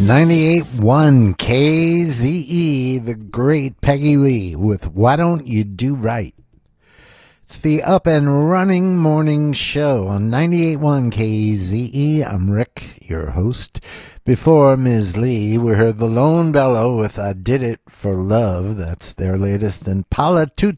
98.1 KZE, the great Peggy Lee with Why Don't You Do Right? It's the up and running morning show on 98.1 KZE. I'm Rick, your host. Before Ms. Lee, we heard the Lone Bellow with I Did It for Love. That's their latest. And Paula Toot